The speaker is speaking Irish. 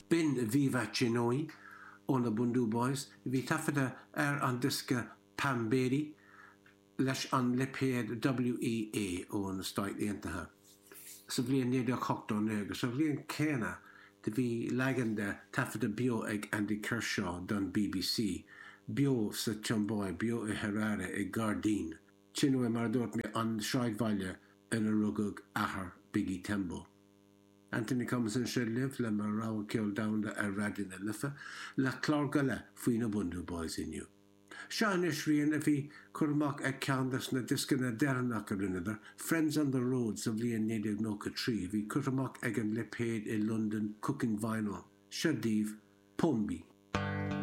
bin Viva Chinoi on the Bundu Boys, vi tafada an diska Pam Beatty, leis an liphead WEA on Stite Intaha. So vlian neder cocktail neg, so vlian Kena, de vi lagende tafada bio eg Andy Kershaw done BBC, bio sa Chumboy, bio e Herrera e Gardine. Chinoi mardort me an Scheidvalje in a rugug ahar Biggie Tembo. Anthony comes and should live, le marrow kill down the radin a liffa, la clargala fuina bundu boys in you. Sean Ishrian if he kurmak a candas na discan a dernak another, friends on the roads of Lian native noka tree, vi kurmak egg and lip head in London cooking vinyl, Shadiv, Pombi.